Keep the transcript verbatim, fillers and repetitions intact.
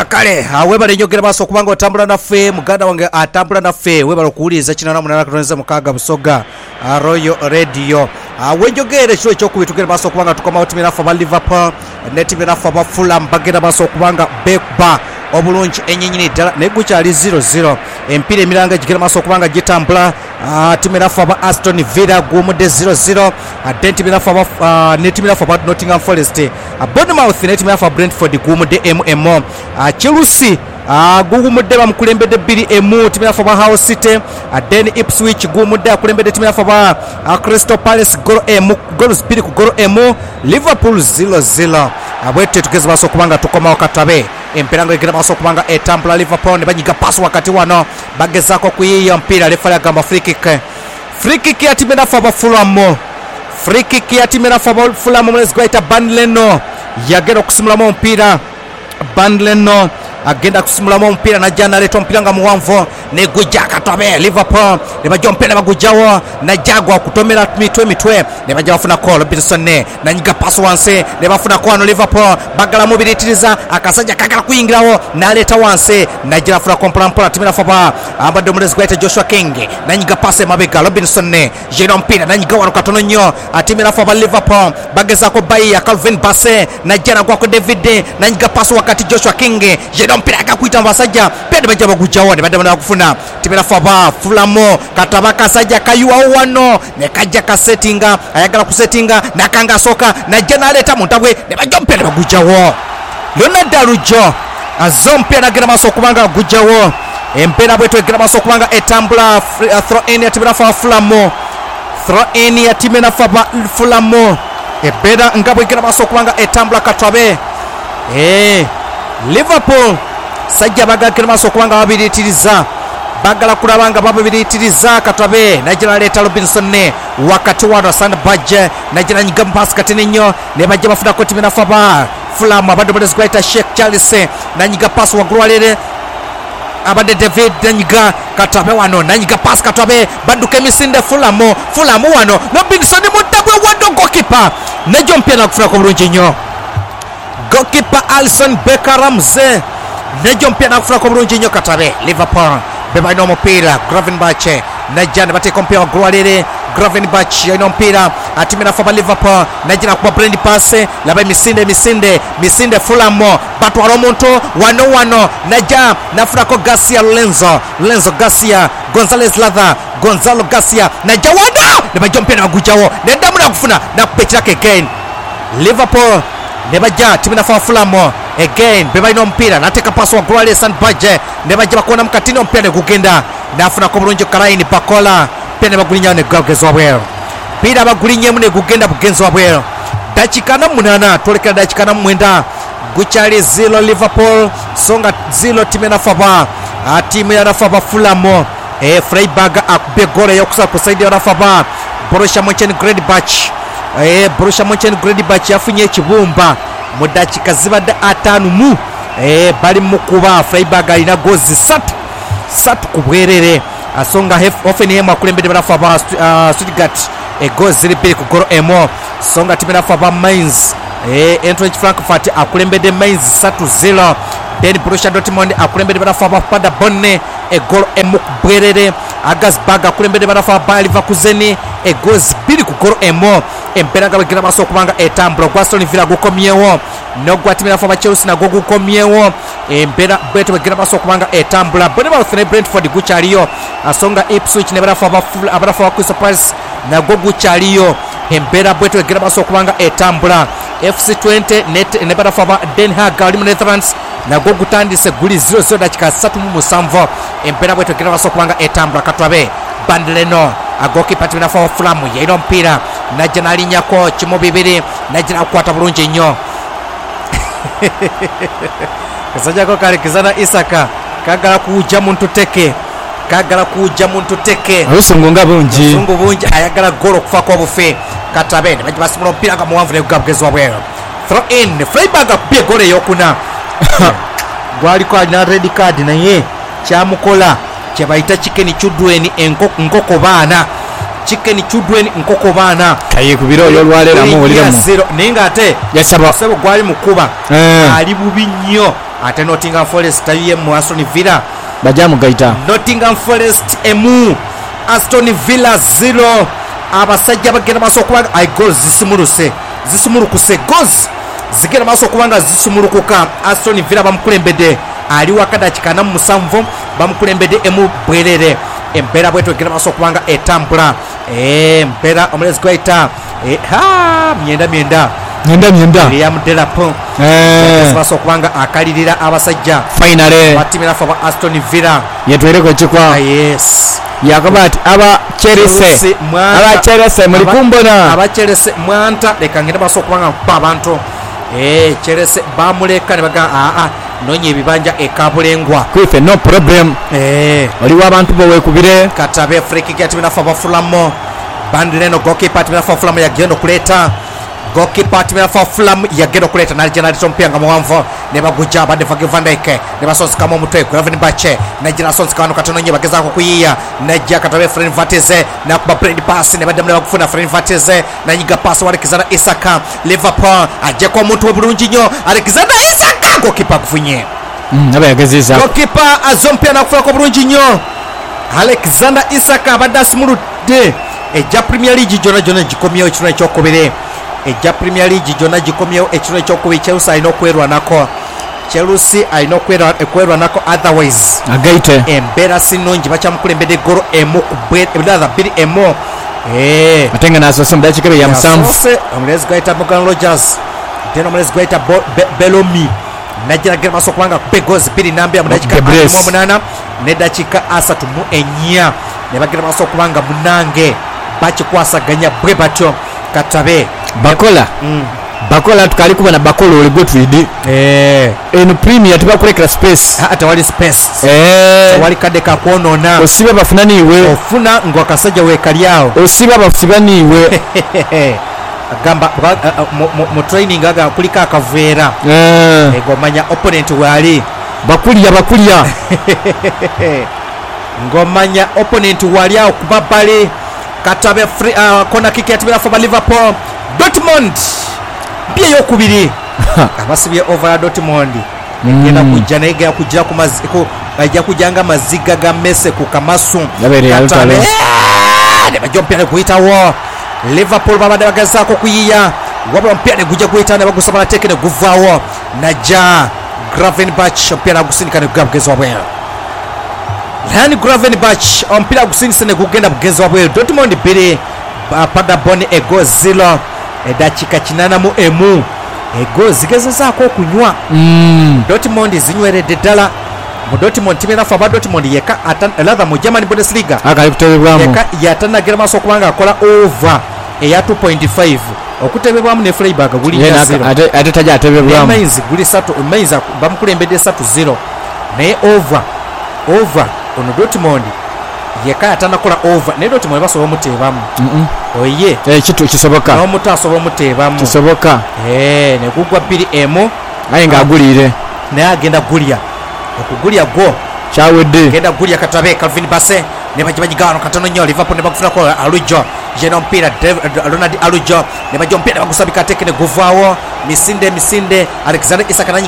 kale webale nyogera baso kubanga otambula naffe muganda wange atambula naffe webale okuwuliriza kinana munana katoneza mukaga busoga Royal Radio wenjogere kiro ekyokubitugera baso kubanga tukomawo timu naffe aba Liverpool ne timu naffe aba Fulham bagenda baso kubanga bekba obulungi enyenyini ddala naye gukyali zero zero empira emiranga gigera maaso okubanga gitambula timu naffe aba Aston Villa guwumudde zero zero ate timu naffe aba ne timu naffe aba Nottingham Forest Bournemouth ne timu naffe aba Brentford guwumudde M M Chelsea guwumudde bamukulembedde bbiri emu timu naffe aba Hull City then Ipswich guwumudde akulembedde timu naffe aba Crystal Palace golo emu goals bbiri ku golo emu Liverpool zero zero abwete tugeze baso kubanga tukomawo katabe empiranga igira baso kubanga etambula Liverpool ne banyiga pass wakati wano bagezako kuyiya mpira refali agamba free kick free kick ya timu naffe aba Fulham free kick ya timu naffe aba Fulham mwezi gwaita Bandleno yagenda kusimulamu mpira Bandleno agenda kusimulamu mpira na jana leto mpira nga muwanvo ne gujja katabe Liverpool ne bajja mpira bagujjawo na jagwa kutomera mitwe mitwe ne bajja bafuna call Robinson ne na nyiga pass wanse ne bafuna kwano Liverpool bagala mobilitiriza akasajja kagala kuyingirawo na leta wanse na jira funa komplampola timira faba abadde mulezi gwaita Joshua King na nyiga pass mabega Robinson ne jeno mpira na nyiga wano katono nnyo atimira faba Liverpool bagezako bayi Calvin Bassey na jana kwa David na nyiga pass wakati Joshua King jeno mpira akakuita basajja pede bajja bagujjawo ne badde bakufuna timira faba Fulham katabaka sajja kayuwa wano ne kajja ka settinga ayagala ku settinga nakanga soka na jana leta muntabwe ne bajja mpira bagujjawo Leonard Alujo azompe na gera maso kubanga gujjawo empera bwetu gera maso kubanga etambula throw in ya timira faba Fulham throw in ya timira faba Fulham ebeda ngabwe gera maso kubanga etambula katwabe eh Liverpool sajja bagakira maso kubanga babiriyitiriza bagala kulabanga babiriyitiriza katwabe najira leta Robinson ne wakati wano Sandbadge najira nyiga mpass katene nnyo ne bajja bafuna ko timu naffe aba Fulham abadde balezi gwaita Sheikh Charles na nyiga pass wagulwalere abadde David nyiga katwabe wano na nyiga pass katwabe baduka emisinde Fulham Fulham wano Robinson mutabwe wado goalkeeper nejo mpya na kufuna ko bulungi nnyo goalkeeper Alisson Becker Ramsey nejo mpya na kufuna ko bulungi nnyo katabe Liverpool beba ino mpira Gravenberch najana bate kompia wa Gwalere Gravenberch ino mpira atimi na faba Liverpool najina kwa Brand pass laba misinde misinde misinde Fulham batu waromonto wano wano naja nafuna ko Garcia Lenzo Lenzo Garcia Gonzalez Latha Gonzalo Garcia naja wano ne bajompia na gujawo ne damu na kufuna na kupetira ke again Liverpool ne baja timu na faba Fulham again beba ino mpira nateka pass wa Gwalere Sandbadge ne bajja bakona mukatini mpira ne kugenda nafuna ko bulungi Karaini Pakola pene bagulinya ne gagezo wabwero pira bagulinye mune kugenda bugenzo wabwero dakika na munana toleka dakika na mwenda guchali zero Liverpool songa zero timu na faba timu ya faba Fulham eh Freiburg akube gole yokusa kusaidia na faba Borussia Mönchengladbach eh Borussia Mönchengladbach yafunye ekibumba mu dakika zibadde atano mu eh bali mukuba Freiburg alina gozi satu satu kubwerere asonga Hoffenheim akulembedde barafa ba uh, Stuttgart e gozi ziri bbiri ku golo emu songa timu barafa ba Mainz eh Eintracht Frankfurt akulembedde Mainz satu zero then Borussia Dortmund akulembedde barafa ba Paderborn e golo emu kubwerere Augsburg akulembedde barafa ba Leverkusen e gozi bbiri ku golo emu empera gabagira baso kubanga etambula kwa Aston Villa gukomyewo no gwatimira faba Chelsea na gogu komyewo empera bwetu bagira baso kubanga etambula Bournemouth ne Brentford guchaliyo asonga Ipswich ne barafa ba full abarafa wa Crystal Palace na gogu chaliyo empera bwetu bagira baso kubanga etambula F C twenty net ne barafa ba Den Haag ali mu Netherlands na gogu tandise guli zero zero dakika satu mu musanvu empera bwetu bagira baso kubanga etambula katwabe Bandleno agoki patimina fa Fulham yaino mpira najja nalinyako kimo bibiri najja nakwata bulungi nnyo kasajja ko kale kizana Isaka kagala kuja muntu teke kagala kuja muntu teke alusungu nga bungi alusungu bungi ayagala golo kufa kwa bufe katabe ne bajja basimula mpira nga muwanvu ne gabgezwa bwero throw in Freiburg akubye golo yokuna gwali kwa na red card naye kyamukola kyebayita Chicken Chudwen enkoko baana Chicken Chudwen enkoko baana kaye kubiro olwalera mu oliramu zero ninga ate yasaba sebo gwali mukuba eh. ali bubi nnyo ate Nottingham Forest emu Aston Villa bajamu gaita Nottingham Forest emu Aston Villa zero. Abasajja bagenda maaso okubanga ay goals zisumuluse zisumulukuse goals zigenda maaso okubanga zisumulukuka. Aston Villa bamukulembedde ali wakadakika na musanvu bamukulembedde emu bwerere. Embeera bwetu egenda maaso okubanga etambula embeera omulezi gwaita ha myenda myenda myenda myenda ya mudelapo eh maaso okubanga akalirira abasajja finally batimira fa Aston Villa yetwereko ekikwa yes yakabati aba Chelsea aba Chelsea muri kumbona aba Chelsea mwanta leka ngenda maaso okubanga pa abantu eh Chelsea bamuleka ne baga a a nonye ebibanja ekabulengwa kwife no problem eh oliwa abantu bo wekubire Katabe free kick yatimina fa Fulham bandileno goalkeeper atimina fa Fulham yagenda kuleta goalkeeper atimina fa Fulham yagenda kuleta na General Tompyanga muwanvo ne bagujja bade fa Van Dijk ne basonzi kama omutwe Graven Bache na General Sons kano katono nye bageza ko kuyiya najja Katabe Fred Vateze na kuba bread pass ne badamle bakufuna Fred Vateze na nyiga pass wa Alexander Isaka Liverpool ajja ko omuntu obulungi nyo Alexander Isaka goalkeeper kufunye mm aba yagezeza goalkeeper azompya na kufuna ko bulungi nyo Alexander Isaka badasmulude ejja Premier League jona jona gikomyewo ekino ekyokubiri ejja Premier League jona gikomyewo ekino ekyokubiri Chelsea alina okwerwa nako Chelsea alina okwerwa nako otherwise agaite embeera sinungi bakyamukulembedde golo emu kubedda bbiri emu eh atenga naso some dakika ya musanvu omulezi gwaita Morgan Rogers tena omulezi gwaita Bellomi najiragira maaso kubanga begozi bbiri nambya mu dakika munana ne dakika asatu mu ennya ne bagira maaso kubanga munange bakikwasaganya bwe batyo Katabe bakola mm. bakola tukali kuba na bakola oli gotwidi eh en premier tubakulekera space ata wali space eh wali kade ka kuonona osiba bafuna niwe ofuna ngo akasajja wekalyao osiba bafusiba niwe agamba mu training aga kulika akaveera eh ngomanya opponent wali bakulya bakulya ngomanya opponent wali awo kubabale Katabe free uh, kona kick yatimira fa Liverpool Dortmund bye yokubiri abasibye over Dortmund ngenda mm. kujja naye ga kujja ku maziko ajja kujanga maziga ga Messi ku kamasu Katabe ne bajompya kuitawo Liverpool babade bagazako kuyiya wabula mpya ne gujja kuitana bagusaba na tekene guvaawo naja Gravenberch mpya na gusindika ne gabgezo bwe Ryan Gravenberch ompira gusindisa ne kugenda bugenzo bwe Dortmund biri pada boni ego zero edakika kinana mu emu ego zigezezako okunywa mm. Dortmund zinyweredde ddala mu Dortmund timena fa ba Dortmund yeka latha mu German Bundesliga akali kutebebwamu yeka yatanagira maaso okubanga akola over eya two point five okutebebwamu ne Freiburg guli zero ate ate tajja atebebwamu Mainz guli satu Mainz bamukulembedde satu zero naye over over ono Dortmund yeka yatanakola over ne Dortmund basobola omuteebamu mm -mm. oye eh kitu kisoboka no mutu asobola omuteebamu kisoboka eh ne kugwa bbiri emu aye nga agulire naye agenda gulya okugulya gwo kyawedde genda gulya Katabe Calvin Bassey ne bajibajigano katono nnyo Liverpool ne bakufuna ko Alujo jeno mpira Ronald Alujo ne bajja mpira bagusabika tekene guvaawo misinde misinde Alexander Isaka